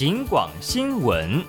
警广新闻。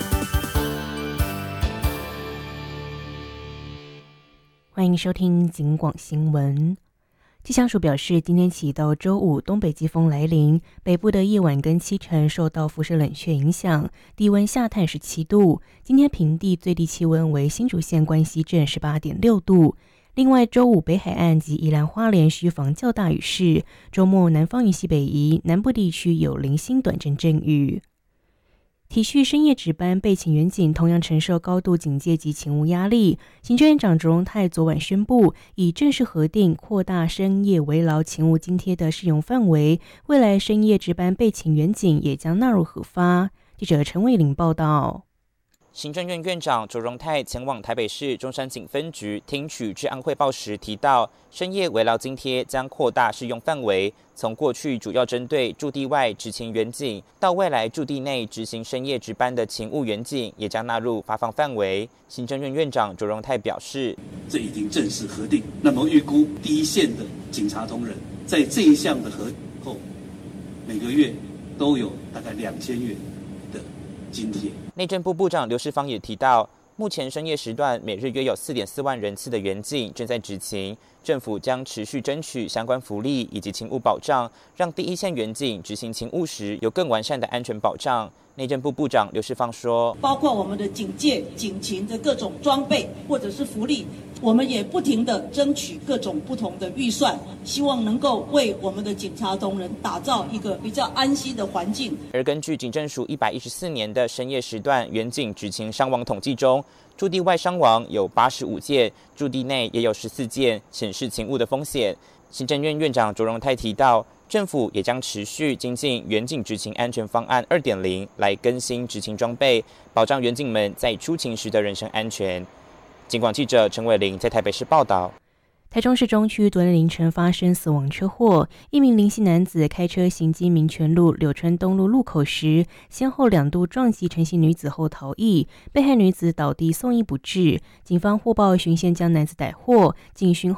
欢迎收听警广新闻。气象署表示，今天起到周五，东北季风来临，北部的夜晚跟清晨受到辐射冷却影响，低温下探17度。今天平地最低气温为新竹县关西镇18.6度。另外，周五北海岸及宜兰花莲需防较大雨势，周末南方云系北移，南部地区有零星短阵阵雨。体恤深夜值班备勤员警同样承受高度警戒及勤务压力，行政院长卓荣泰昨晚宣布，已正式核定扩大深夜围劳勤务津贴的适用范围，未来深夜值班备勤员警也将纳入核发。记者陈伟玲报道。 行政院院长卓荣泰前往台北市中山警分局听取治安汇报时提到，深夜围劳津贴将扩大适用范围，从过去主要针对驻地外执勤员警，到未来驻地内执行深夜值班的勤务员警，也将纳入发放范围。行政院院长卓荣泰表示， 这已经正式核定，那么预估第一线的警察同仁在这一项的核后，每个月都有大概2000元的津贴。 内政部部长刘世芳也提到，目前深夜时段每日约有4.4万人次的员警正在执勤，政府将持续争取相关福利以及勤务保障，让第一线员警执行勤务时有更完善的安全保障。内政部部长刘世芳说， 包括我们的警戒、警勤的各种装备或者是福利，我们也不停地争取各种不同的预算，希望能够为我们的警察同仁打造一个比较安心的环境。 而根据警政署114年的深夜时段员警执勤伤亡统计中，驻地外伤亡有85件，驻地内也有14件，显示勤务的风险。行政院院长卓荣泰提到，政府也将持续精进员警执勤安全方案 2.0， 来更新执勤装备，保障员警们在出勤时的人身安全。警广记者陈伟玲在台北市报道。 台中市中区昨天凌晨发生死亡车祸，一名林姓男子开车行经民权路柳川东路路口时，先后2度撞击陈姓女子后逃逸，被害女子倒地送医不治。警方获报循线将男子逮获，警询后